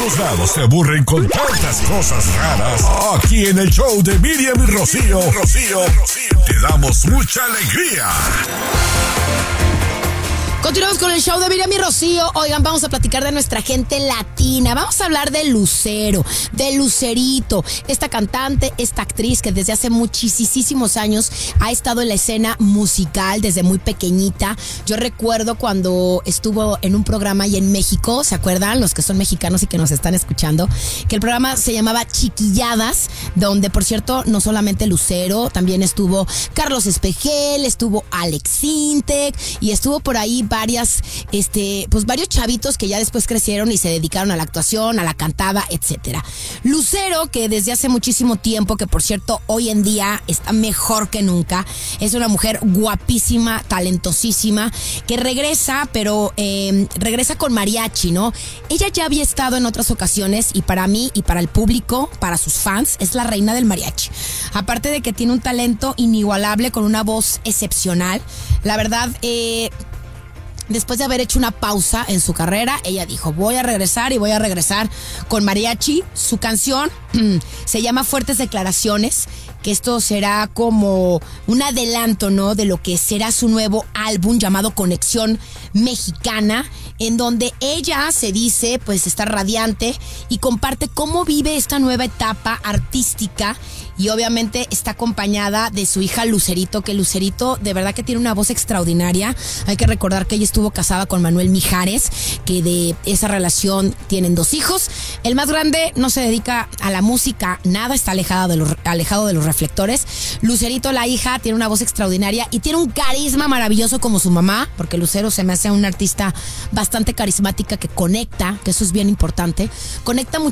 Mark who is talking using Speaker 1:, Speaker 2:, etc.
Speaker 1: todos lados se aburren con tantas cosas raras. Aquí en el show de Miriam y Rocío, te damos mucha alegría.
Speaker 2: Continuamos con el show de Miriam y Rocío. Oigan, vamos a platicar de nuestra gente latina. Vamos a hablar de Lucero, de Lucerito, esta cantante, esta actriz que desde hace muchísimos años ha estado en la escena musical desde muy pequeñita. Yo recuerdo cuando estuvo en un programa ahí en México, ¿se acuerdan? Los que son mexicanos y que nos están escuchando, que el programa se llamaba Chiquilladas, donde, por cierto, no solamente Lucero, también estuvo Carlos Espejel, estuvo Alex Sintek y estuvo por ahí varios chavitos que ya después crecieron y se dedicaron a la actuación, a la cantada, etcétera. Lucero, que desde hace muchísimo tiempo, que por cierto hoy en día está mejor que nunca, es una mujer guapísima, talentosísima, que regresa, pero regresa con mariachi, ¿no? Ella ya había estado en otras ocasiones y para mí y para el público, para sus fans, es la reina del mariachi. Aparte de que tiene un talento inigualable con una voz excepcional, la verdad, después de haber hecho una pausa en su carrera, ella dijo, voy a regresar y voy a regresar con mariachi. Su canción se llama Fuertes Declaraciones, que esto será como un adelanto, ¿no?, de lo que será su nuevo álbum llamado Conexión Mexicana, en donde ella se dice, pues, está radiante y comparte cómo vive esta nueva etapa artística. Y obviamente está acompañada de su hija Lucerito, que Lucerito de verdad que tiene una voz extraordinaria. Hay que recordar que ella estuvo casada con Manuel Mijares, que de esa relación tienen 2 hijos. El más grande no se dedica a la música, nada, está alejado de los reflectores. Lucerito, la hija, tiene una voz extraordinaria y tiene un carisma maravilloso como su mamá, porque Lucero se me hace una artista bastante carismática que conecta, que eso es bien importante. Conecta